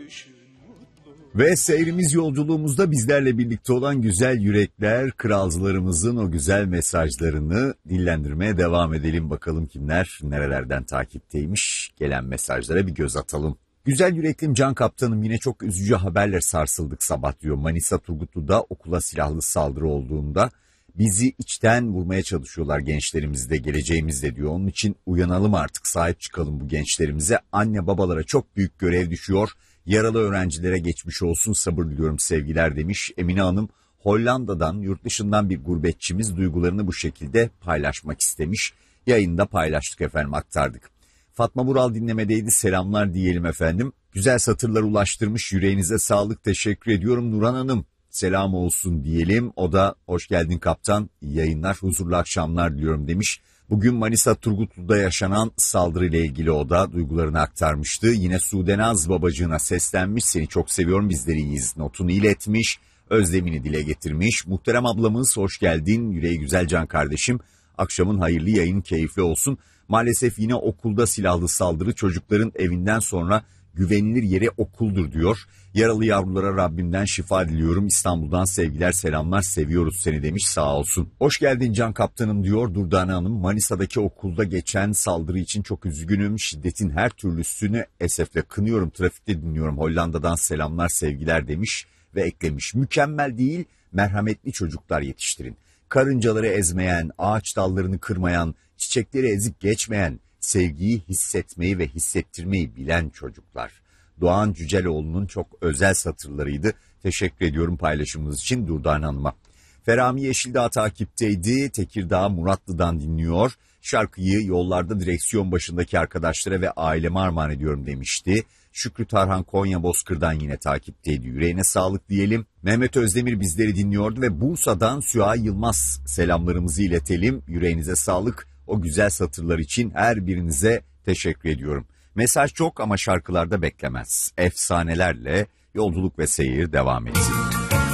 Ve seyrimiz yolculuğumuzda bizlerle birlikte olan güzel yürekler, kralcılarımızın o güzel mesajlarını dillendirmeye devam edelim. Bakalım kimler nerelerden takipteymiş, gelen mesajlara bir göz atalım. Güzel yüreklim Can Kaptanım, yine çok üzücü haberle sarsıldık sabah diyor. Manisa Turgutlu'da okula silahlı saldırı olduğunda bizi içten vurmaya çalışıyorlar, gençlerimizde, geleceğimizde diyor. Onun için uyanalım artık, sahip çıkalım bu gençlerimize. Anne babalara çok büyük görev düşüyor. Yaralı öğrencilere geçmiş olsun, sabır diliyorum, sevgiler demiş. Emine Hanım Hollanda'dan, yurt dışından bir gurbetçimiz duygularını bu şekilde paylaşmak istemiş. Yayında paylaştık efendim, aktardık. Fatma Vural dinlemedeydi, selamlar diyelim efendim. Güzel satırlar ulaştırmış, yüreğinize sağlık, teşekkür ediyorum. Nurhan Hanım selam olsun diyelim. O da hoş geldin kaptan, iyi yayınlar, huzurlu akşamlar diliyorum demiş. Bugün Manisa Turgutlu'da yaşanan saldırıyla ilgili o da duygularını aktarmıştı. Yine Sudenaz babacığına seslenmiş, seni çok seviyorum, bizleri iyiyiz notunu iletmiş. Özlemini dile getirmiş. Muhterem ablamız hoş geldin, yüreği güzel Can kardeşim. Akşamın hayırlı, yayın keyifli olsun. Maalesef yine okulda silahlı saldırı, çocukların evinden sonra güvenilir yeri okuldur diyor. Yaralı yavrulara Rabbimden şifa diliyorum. İstanbul'dan sevgiler, selamlar, seviyoruz seni demiş, sağ olsun. Hoş geldin Can Kaptanım diyor Durdane Hanım. Manisa'daki okulda geçen saldırı için çok üzgünüm. Şiddetin her türlüsünü esefle kınıyorum. Trafikte dinliyorum. Hollanda'dan selamlar, sevgiler demiş ve eklemiş. Mükemmel değil, merhametli çocuklar yetiştirin. Karıncaları ezmeyen, ağaç dallarını kırmayan, çiçekleri ezip geçmeyen, sevgiyi hissetmeyi ve hissettirmeyi bilen çocuklar. Doğan Cüceloğlu'nun çok özel satırlarıydı. Teşekkür ediyorum paylaşımınız için Durdane Hanım'a. Ferami Yeşildağ takipteydi. Tekirdağ Muratlı'dan dinliyor. Şarkıyı yollarda direksiyon başındaki arkadaşlara ve aileme armağan ediyorum demişti. Şükrü Tarhan Konya Bozkır'dan yine takipteydi. Yüreğine sağlık diyelim. Mehmet Özdemir bizleri dinliyordu ve Bursa'dan Süha Yılmaz selamlarımızı iletelim. Yüreğinize sağlık. O güzel satırlar için her birinize teşekkür ediyorum. Mesaj çok ama şarkılarda beklemez. Efsanelerle yolculuk ve seyir devam etsin.